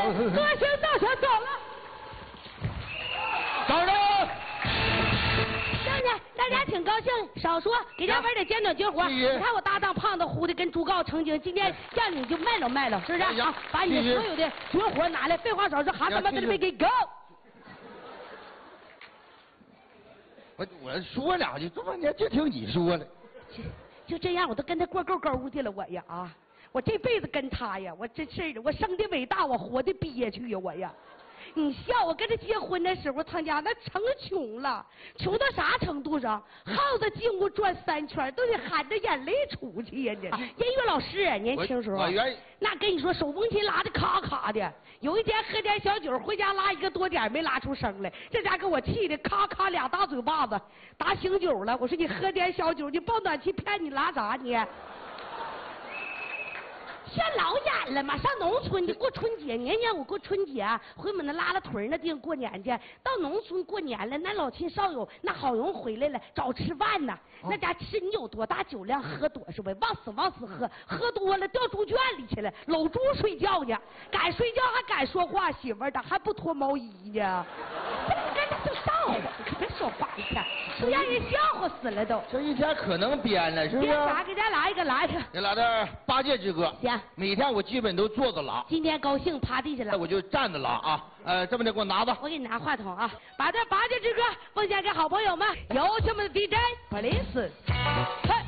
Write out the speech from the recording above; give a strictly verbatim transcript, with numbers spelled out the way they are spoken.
多行道全走了。 等着。 行呢，大家挺高兴，少说，给家玩点简短绝活。你看我搭档胖子呼的跟猪羔成精，今天叫你就卖了卖了，是不是？啊，把你所有的绝活拿来，废话少说，哈他妈跟他们给 go。 我我说两句，这半天就听你说了。 就这样，我都跟他过够勾的了，我呀啊！我这辈子跟他呀，我真是的，我生的伟大，我活的憋屈呀，我呀！你笑，我跟他结婚的时候，他家那成穷了，穷到啥程度上？耗子进屋转三圈，都得含着眼泪出去呀！这、啊、音乐老师，年轻时候，那跟你说，手风琴拉的咔咔的。有一天喝点小酒，回家拉一个多点，没拉出声来，这家给我气的，咔咔俩大嘴巴子，打醒酒了。我说你喝点小酒，你抱暖气片，你拉啥你？现老眼了嘛，上农村你过春节，年年我过春节，回我们那拉拉屯那地方过年去。到农村过年了，那老亲少友那好容易回来了，找吃饭呢。哦、那家吃你有多大酒量，喝多少呗，往死往死喝，喝多了掉猪圈里去了，搂猪睡觉去，敢睡觉还敢说话，媳妇儿的还不脱毛衣呢。跟他就笑话，可别说话一天，都让人笑话死了都。 这一天可能编了，是不是？ 编啥？给咱来一个，来一个。 给来点八戒之歌。 行。 每天我基本都坐着拉。今天高兴趴地下了。 那我就站着拉啊。呃，这么的，给我拿吧。 我给你拿话筒啊，把这八戒之歌奉献给好朋友们，有请我们的 D J 普林斯。